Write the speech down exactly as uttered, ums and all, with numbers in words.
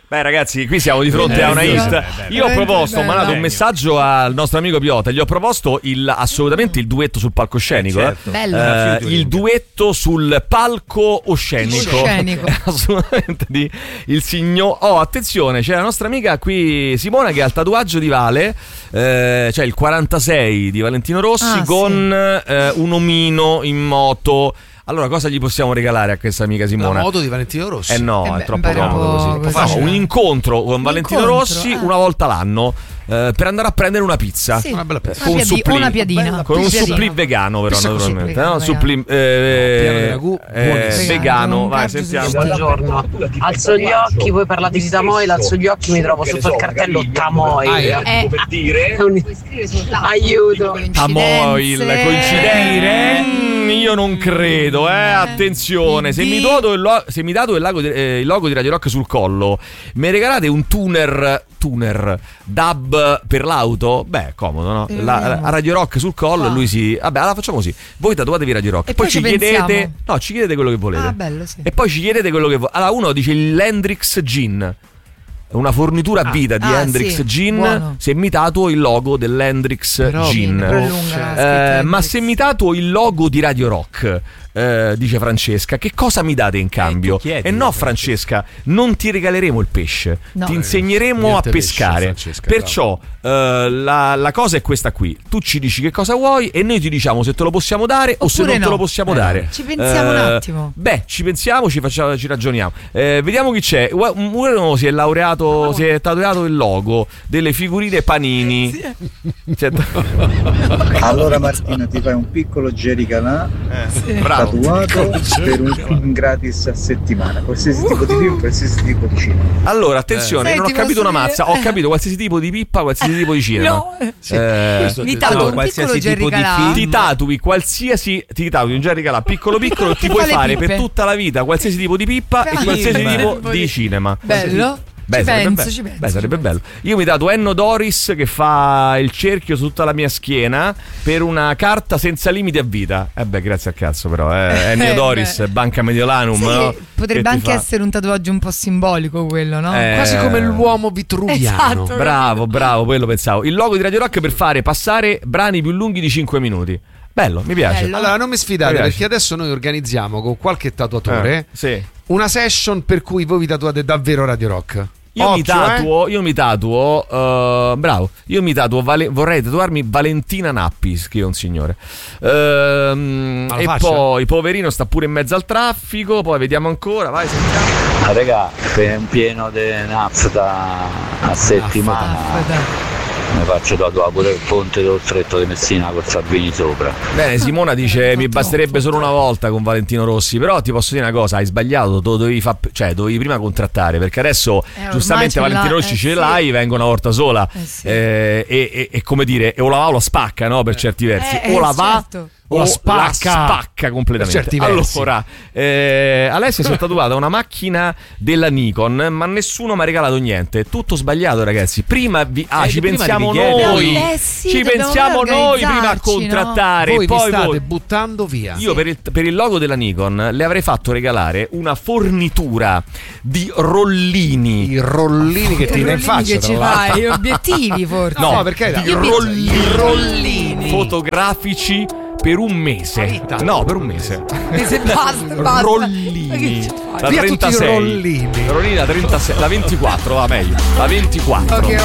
Beh ragazzi, qui siamo di fronte a una hit. Io ho proposto, ho mandato un messaggio al nostro amico Piotta. Gli ho proposto il, assolutamente il duetto sul palcoscenico. Certo. eh. Eh, Il duetto sul palco oscenico. Oscenico. Assolutamente di il signor. Oh, attenzione, c'è la nostra amica qui Simona che ha il tatuaggio di Vale, eh, cioè il quarantasei di Valentino Rossi, Ah, con sì. eh, un omino in moto. Allora, cosa gli possiamo regalare a questa amica Simona? La moto di Valentino Rossi. Eh no, Eh beh, è troppo beh, comodo un così. po' No, così. un incontro con Un Valentino incontro, Rossi eh. una volta l'anno, eh, per andare a prendere una pizza. Sì. Una bella pizza. Con un Una piadi- supplì. una piadina. Con un Piadina. supplì vegano, però, Pizza con naturalmente. supplì No? vegano. Supplì eh, Piano di ragù, eh, buonissimo. vegano. Un Vai, calcio sentiamo. sul- Buongiorno, alzo gli occhi, voi parlate di Tamoil, alzo gli occhi, mi trovo sotto il cartello Tamoil. Ah, Eh, È un- Aiuto. Tamoil, coincidere? Io non credo, eh. Attenzione, se mi dato il, lo- se mi dato il, lago di- eh, il logo di Radio Rock sul collo, mi regalate un tuner tuner dub per l'auto? Beh, comodo, no? La, la Radio Rock sul collo e lui si. Vabbè, allora facciamo così. Voi tatuatevi Radio Rock. E poi poi ci ci chiedete. pensiamo. No, ci chiedete quello che volete. Ah, bello, sì. E poi ci chiedete quello che volete. Allora, uno dice il Hendrix Gin. Una fornitura a vita di Ah, Hendrix sì, Gin. buono. Se mi tatuo il logo dell'Hendrix Però- Gin. Prolunga la scritta Eh, ma Hendrix. se mi tatuo il logo di Radio Rock, eh, dice Francesca, che cosa mi date in cambio? tu chiedi, E no, Francesca, non ti regaleremo il pesce, No. ti insegneremo Niente a pesce, pescare. Francesca, Perciò eh, la, la cosa è questa qui: tu ci dici che cosa vuoi e noi ti diciamo se te lo possiamo dare o se Oppure non te no. lo possiamo Eh, dare. ci pensiamo un Eh, attimo. Beh, ci pensiamo, ci, facciamo, ci ragioniamo. Eh, vediamo chi c'è. Ua- Uno si è laureato, si è tatuato il logo delle figurine Panini. Cioè, Allora Martina ti fai un piccolo Jerry Calà bravo. tatuato per un film gratis a settimana, qualsiasi tipo di film, qualsiasi tipo di cinema. Allora, attenzione, Eh. non ho Senti, capito posso una mazza. dire- Ho capito qualsiasi tipo di pippa, qualsiasi tipo di cinema. No. Eh, Questo- Mi No, tatuo un qualsiasi piccolo tipo Jerry di Calà. film. ti tatui qualsiasi ti tatui un Jerry Calà piccolo piccolo, ti Che puoi fa le fare pippe. per tutta la vita qualsiasi tipo di pippa e Film. qualsiasi tipo Bello. di cinema. Bello? Beh, ci sarebbe penso, bello. ci penso. Beh, sarebbe ci bello. Io mi tatuo Enno Doris che fa il cerchio su tutta la mia schiena per una carta senza limiti a vita. Eh beh, grazie al cazzo però, eh. Ennio Eh, Doris, beh. Banca Mediolanum, Sì, no? Che potrebbe ti anche fa- essere un tatuaggio un po' simbolico quello, no? Eh, Quasi come l'uomo vitruviano. Esatto. Bravo, bravo, quello pensavo. Il logo di Radio Rock per fare passare brani più lunghi di cinque minuti. Bello, mi piace. Bello. Allora non mi sfidate Mi piace. perché adesso noi organizziamo con qualche tatuatore Eh, sì. una session per cui voi vi tatuate davvero Radio Rock. Io mi Occhio, tatuo, io mi tatuo, eh, bravo, io mi tatuo, vale- vorrei tatuarmi Valentina Nappi, scrive un signore. Ehm, Alla e faccia? poi poverino sta pure in mezzo al traffico, poi vediamo ancora, vai, sentiamo. Ma raga, per un pieno di nafta a settimana Aspetta. mi faccio tatuare pure il ponte dello stretto di Messina con Salvini sopra. Bene, Simona dice mi troppo, basterebbe solo una volta con Valentino Rossi, però ti posso dire una cosa, hai sbagliato, te lo dovevi, fa- cioè, dovevi prima contrattare, perché adesso Eh, ormai giustamente ce Valentino l'ha, Rossi eh, ce sì. l'hai, vengo una volta sola. Eh, sì. Eh, e, e- e come dire, e o la va o la spacca, no? Per certi versi, Eh, o eh, la va certo. O la spacca. spacca completamente. Per certi versi. Allora, eh, Alessia si è tatuata una macchina della Nikon, ma nessuno mi ha regalato niente. Tutto sbagliato, ragazzi. Prima vi, ah, Eh, ci prima pensiamo devi chiedere. noi. Eh, sì, ci dobbiamo pensiamo noi prima a organizzarci, contrattare. Voi vi poi state voi. buttando via. Io per il, per il logo della Nikon le avrei fatto regalare una fornitura di rollini. I rollini che ti dai in faccia. che tra ci l'altro. fai, obiettivi forse. No, perché di Io penso- rollini, i rollini. fotografici per un mese. No, per un mese. Se basta, basta. Rollini. Ma che ci fai? La Via tutti i trentasei. rollini. Rollini la trentasei, la ventiquattro va meglio. La ventiquattro. Ok,